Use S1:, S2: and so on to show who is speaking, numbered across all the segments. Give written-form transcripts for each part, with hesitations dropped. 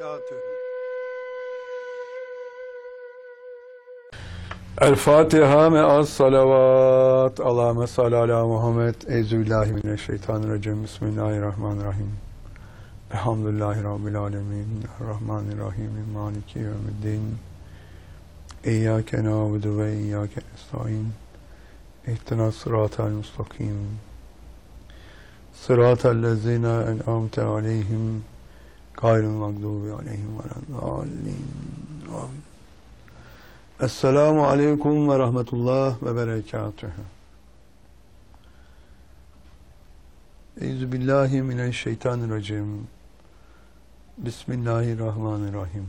S1: وبركاته.
S2: El-Fatiha me'as salavat. Allahümme salli ala Muhammed. Euzubillahimineşşeytanirracim. Bismillahirrahmanirrahim. Elhamdülillahi Rabbil alemin. Rahmanirrahim. Maliki yevmiddin. İyyâke na'budu ve iyyâke nestaîn. İhtinas sıratal mustakim. Sıratal lezîne en'amte aleyhim. Gayril mağdubi aleyhim veleddâllîn. Amin. Esselamu aleyküm ve rahmetullah ve berekatühü. Euzubillahimineşşeytanirracim. Bismillahirrahmanirrahim.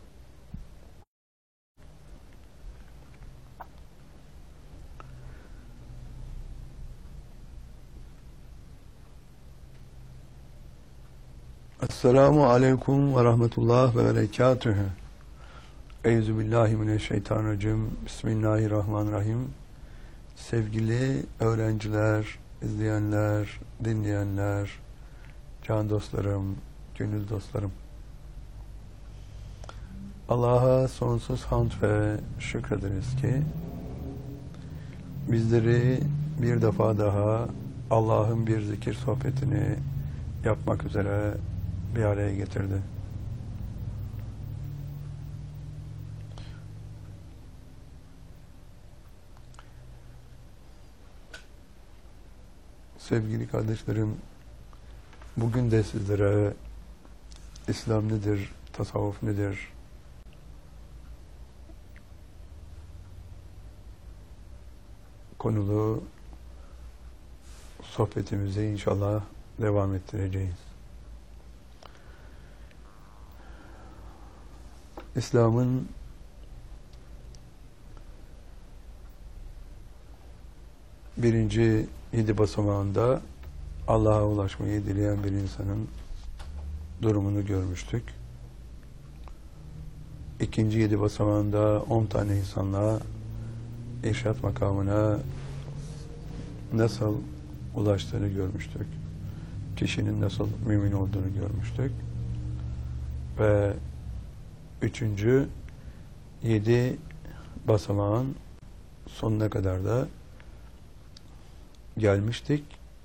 S2: Esselamu aleyküm ve rahmetullah ve berekatühü. Euzubillahimineşşeytanirracim. Bismillahirrahmanirrahim. Sevgili öğrenciler, izleyenler, dinleyenler, can dostlarım, gönül dostlarım. Allah'a sonsuz hamd ve şükrederiz ki bizleri bir defa daha Allah'ın bir zikir sohbetini yapmak üzere bir araya getirdi. Sevgili kardeşlerim, bugün de sizlere İslam nedir, tasavvuf nedir, konulu sohbetimizi inşallah devam ettireceğiz. İslam'ın birinci 7 basamağında Allah'a ulaşmayı dileyen bir insanın durumunu görmüştük. İkinci 7 basamağında 10 tane insanla irşad makamına nasıl ulaştığını görmüştük. Kişinin nasıl mümin olduğunu görmüştük. Ve üçüncü 7 basamağın sonuna kadar da gelmiştik.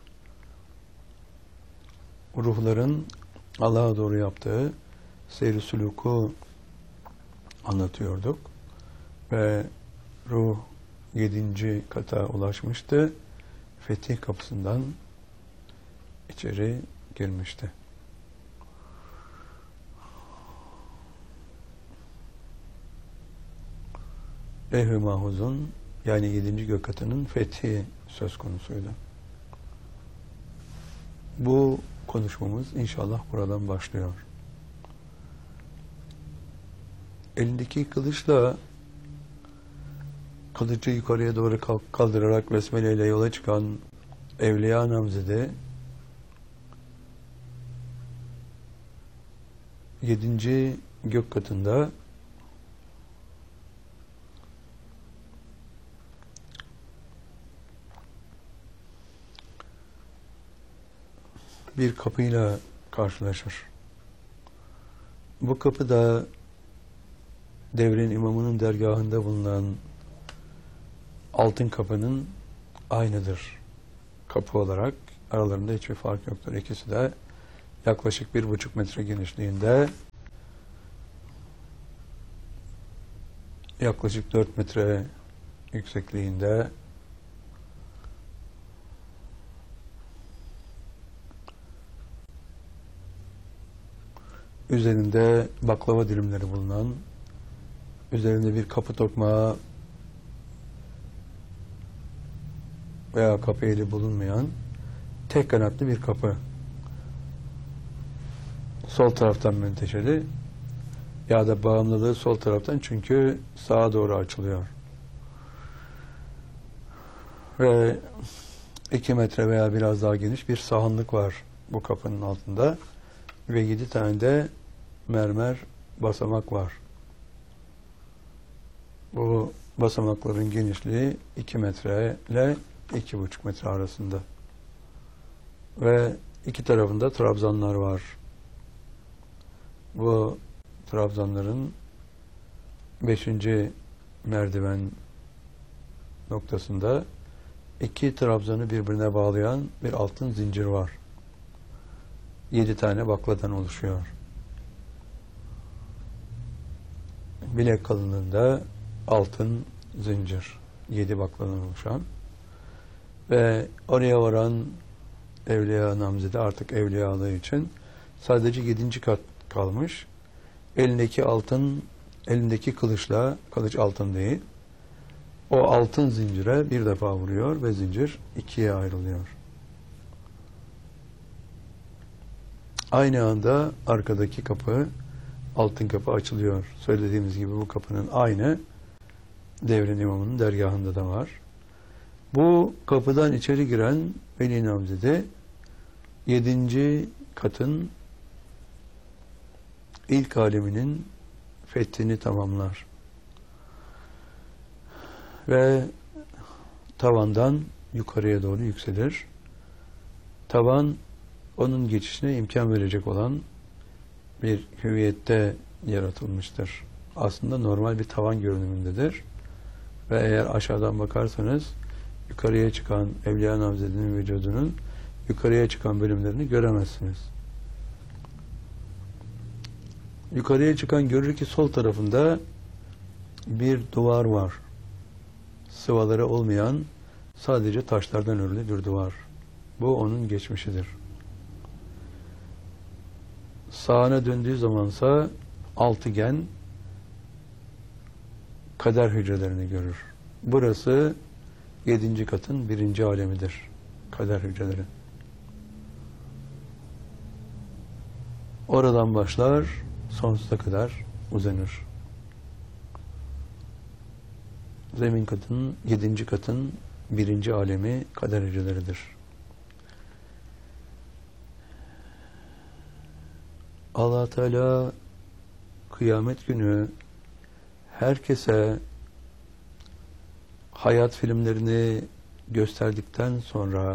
S2: Ruhların Allah'a doğru yaptığı seyr-i sülûku anlatıyorduk. Ve ruh 7. kata ulaşmıştı. Fetih kapısından içeri girmişti. Levh-i Mahfuz'un yani 7. gök katının fethi söz konusuydu. Bu konuşmamız inşallah buradan başlıyor. Elindeki kılıçla kılıcı yukarıya doğru kaldırarak besmele ile yola çıkan Evliya Namzede 7. gök katında bir kapıyla karşılaşır. Bu kapı da devrin imamının dergahında bulunan altın kapının aynıdır. Kapı olarak aralarında hiçbir fark yoktur. İkisi de yaklaşık 1,5 metre genişliğinde, yaklaşık 4 metre yüksekliğinde, üzerinde baklava dilimleri bulunan, üzerinde bir kapı tokmağı veya kapı eli bulunmayan tek kanatlı bir kapı. Sol taraftan menteşeli ya da bağımlılığı sol taraftan, çünkü sağa doğru açılıyor. Ve 2 metre veya biraz daha geniş bir sahanlık var bu kapının altında ve 7 tane de mermer basamak var. Bu basamakların genişliği 2 metre ile 2,5 metre arasında. Ve iki tarafında trabzanlar var. Bu trabzanların 5. merdiven noktasında 2 trabzanı birbirine bağlayan bir altın zincir var. 7 tane bakladan oluşuyor. Bilek kalınlığında altın zincir. 7 bakladan oluşan. Ve oraya varan Evliya namzede artık evliyalığı için sadece 7. kat kalmış. Elindeki kılıçla, kılıç altın değil, o altın zincire bir defa vuruyor ve zincir 2'ye ayrılıyor. Aynı anda arkadaki kapı, altın kapı açılıyor. Söylediğimiz gibi bu kapının aynı Devrin İmamı'nın dergahında da var. Bu kapıdan içeri giren Veli Namzede 7. katın ilk aleminin fethini tamamlar. Ve tavandan yukarıya doğru yükselir. Tavan onun geçişine imkan verecek olan bir hüviyette yaratılmıştır. Aslında normal bir tavan görünümündedir. Ve eğer aşağıdan bakarsanız yukarıya çıkan Evliya Namzede'nin vücudunun yukarıya çıkan bölümlerini göremezsiniz. Yukarıya çıkan görür ki sol tarafında bir duvar var. Sıvaları olmayan, sadece taşlardan örülü bir duvar. Bu onun geçmişidir. Sağına döndüğü zamansa altıgen kader hücrelerini görür. Burası 7. katın 1. alemidir. Kader hücreleri. Oradan başlar, sonsuza kadar uzanır. Zemin katın, 7. katın 1. alemi kader hücreleridir. Allah Teala kıyamet günü herkese hayat filmlerini gösterdikten sonra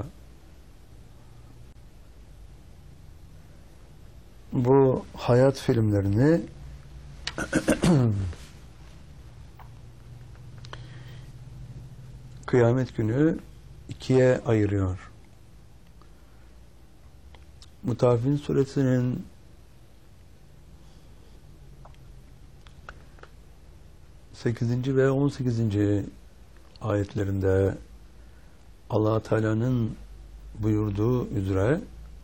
S2: bu hayat filmlerini kıyamet günü 2'ye ayırıyor. Mutaffifin suresinin 8. ve 18. ayetlerinde Allah Teala'nın buyurduğu üzere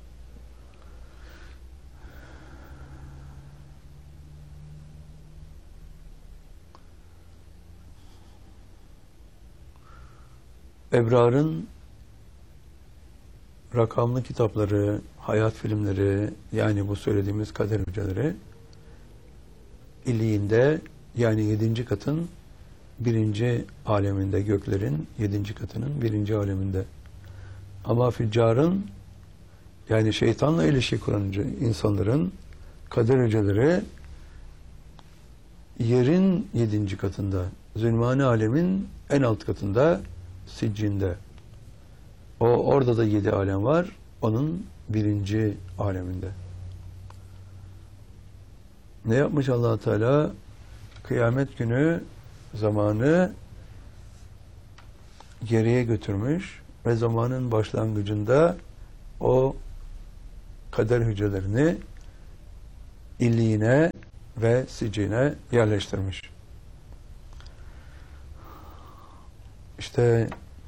S2: ebrarın rakamlı kitapları, hayat filmleri, yani bu söylediğimiz kader hücreleri illiğinde, yani 7. katın 1. aleminde, göklerin 7. katının 1. aleminde. Ama füccarın, yani şeytanla ilişki kuran insanların kader hücreleri yerin 7. katında, zulmani alemin en alt katında, siccinde. Orada da 7 alem var. Onun 1. aleminde. Ne yapmış Allah Teala? Kıyamet günü zamanı geriye götürmüş ve zamanın başlangıcında o kader hücrelerini illiğine ve sicine yerleştirmiş. İşte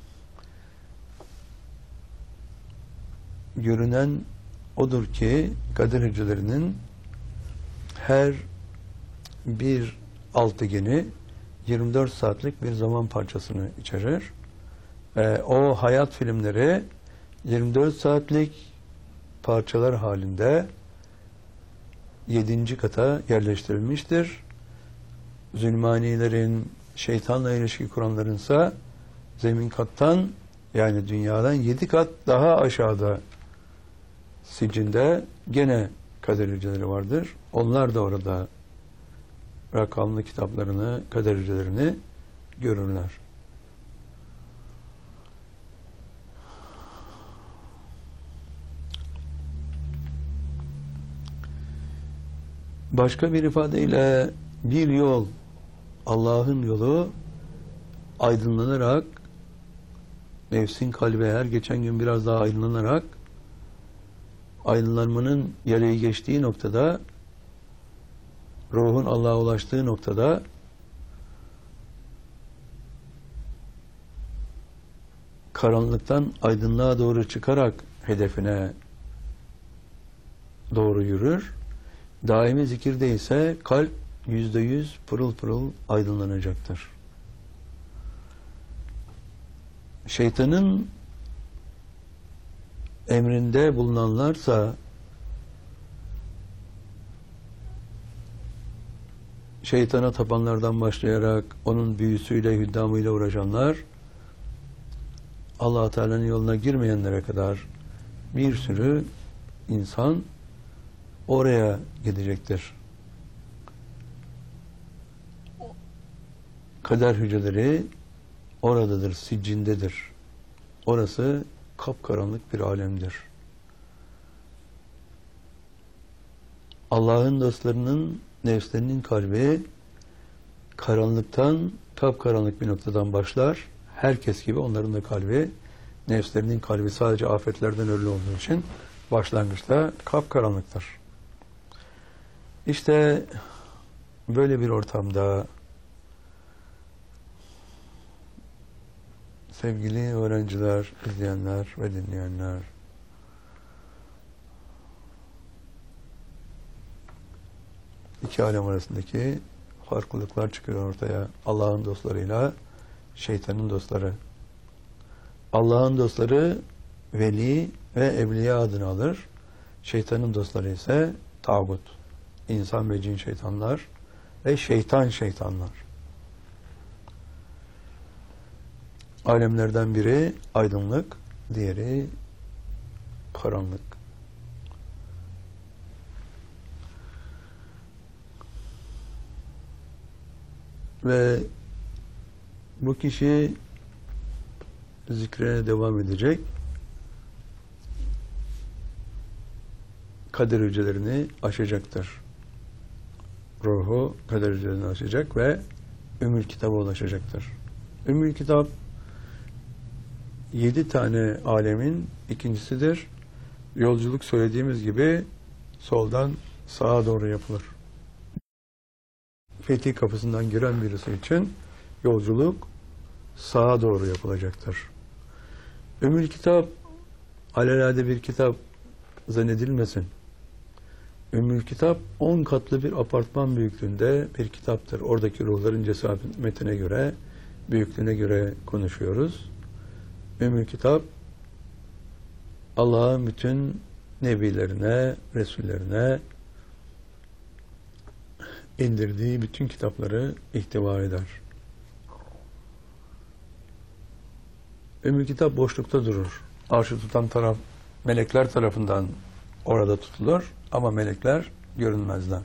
S2: görünen odur ki kader hücrelerinin her bir altıgeni 24 saatlik bir zaman parçasını içerir. O hayat filmleri 24 saatlik parçalar halinde 7. kata yerleştirilmiştir. Zulmanilerin, şeytanla ilişki kuranlarınsa zemin kattan, yani dünyadan 7 kat daha aşağıda sicinde gene kader hücreleri vardır. Onlar da orada rakamlı kitaplarını, kader hücrelerini görürler. Başka bir ifadeyle bir yol, Allah'ın yolu aydınlanarak, nefsin kalbi her geçen gün biraz daha aydınlanarak, aydınlanmanın yeleği geçtiği noktada, ruhun Allah'a ulaştığı noktada karanlıktan aydınlığa doğru çıkarak hedefine doğru yürür. Daimi zikirde ise kalp %100 pırıl pırıl aydınlanacaktır. Şeytanın emrinde bulunanlarsa, şeytana tapanlardan başlayarak onun büyüsüyle, hüddamıyla uğraşanlar, Allah-u Teala'nın yoluna girmeyenlere kadar bir sürü insan oraya gidecektir. Kader hücreleri oradadır, siccindedir. Orası kapkaranlık bir alemdir. Allah'ın dostlarının nefslerinin kalbi karanlıktan, kapkaranlık bir noktadan başlar. Herkes gibi onların da kalbi, nefslerinin kalbi sadece afetlerden ölü olduğu için başlangıçta kapkaranlıktır. İşte böyle bir ortamda sevgili öğrenciler, izleyenler ve dinleyenler, iki alem arasındaki farklılıklar çıkıyor ortaya. Allah'ın dostlarıyla şeytanın dostları. Allah'ın dostları veli ve evliya adını alır. Şeytanın dostları ise tağut, insan ve cin şeytanlar ve şeytanlar. Alemlerden biri aydınlık, diğeri karanlık. Ve bu kişi zikre devam edecek. Kader hücrelerini aşacaktır. Ruhu kader hücrelerini aşacak ve Ümmül Kitab'a ulaşacaktır. Ümmül Kitap 7 tane alemin ikincisidir. Yolculuk söylediğimiz gibi soldan sağa doğru yapılır. Fetih kapısından giren birisi için yolculuk sağa doğru yapılacaktır. Ümmül Kitap alelade bir kitap zannedilmesin. Ümmül Kitap 10 katlı bir apartman büyüklüğünde bir kitaptır. Oradaki ruhların cesametine göre, büyüklüğüne göre konuşuyoruz. Ümmül Kitap Allah'ın bütün nebilerine, resullerine indirdiği bütün kitapları ihtiva eder. Ümmül Kitap boşlukta durur. Arşı tutan taraf melekler tarafından orada tutulur ama melekler görünmezler.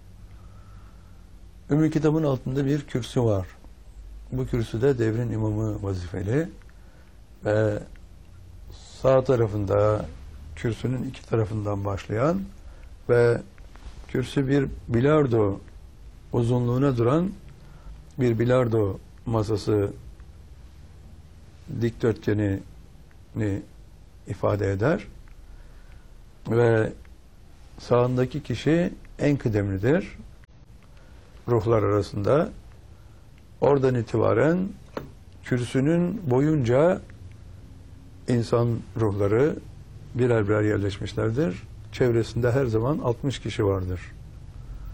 S2: Ümmül Kitab'ın altında bir kürsü var. Bu kürsüde devrin imamı vazifeli ve sağ tarafında kürsünün iki tarafından başlayan ve kürsü bir bilardo uzunluğuna duran bir bilardo masası dikdörtgenini ifade eder ve sağındaki kişi en kıdemlidir ruhlar arasında. Oradan itibaren kürsünün boyunca insan ruhları birer birer yerleşmişlerdir. Çevresinde her zaman 60 kişi vardır.